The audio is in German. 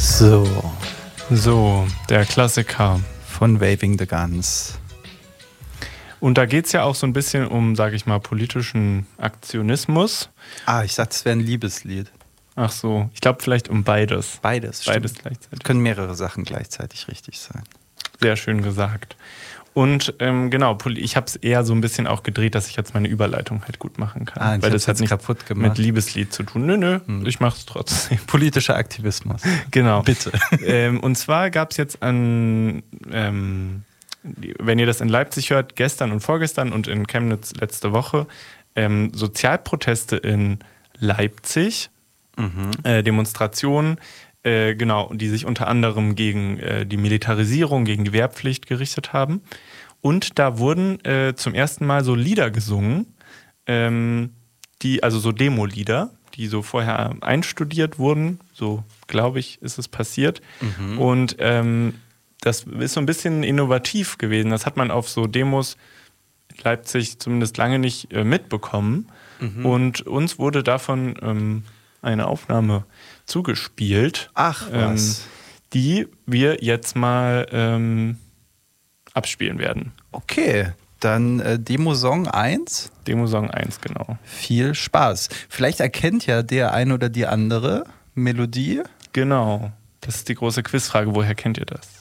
So, der Klassiker. Von Waving the Guns. Und da geht es ja auch so ein bisschen um, sage ich mal, politischen Aktionismus. Ich dachte, es wäre ein Liebeslied. Ach so, ich glaube vielleicht um beides. Beides Gleichzeitig. Können mehrere Sachen gleichzeitig richtig sein. Sehr schön gesagt. Und genau, ich habe es eher so ein bisschen auch gedreht, dass ich jetzt meine Überleitung halt gut machen kann. Weil das hat nicht kaputt gemacht. mit Liebeslied zu tun. Nö, ich mache es trotzdem. Politischer Aktivismus. Genau. Bitte. Und zwar gab es jetzt wenn ihr das in Leipzig hört, gestern und vorgestern und in Chemnitz letzte Woche, Sozialproteste in Leipzig, Demonstrationen, genau, die sich unter anderem gegen die Militarisierung, gegen die Wehrpflicht gerichtet haben. Und da wurden zum ersten Mal so Lieder gesungen, also so Demo-Lieder, die so vorher einstudiert wurden. So, glaube ich, ist es passiert. Und das ist so ein bisschen innovativ gewesen. Das hat man auf so Demos in Leipzig zumindest lange nicht mitbekommen. Und uns wurde davon eine Aufnahme zugespielt. Ach, was. Die wir jetzt mal abspielen werden. Okay, dann Demosong 1. Demosong 1, genau. Viel Spaß. Vielleicht erkennt ja der ein oder die andere Melodie. Genau. Das ist die große Quizfrage. Woher kennt ihr das?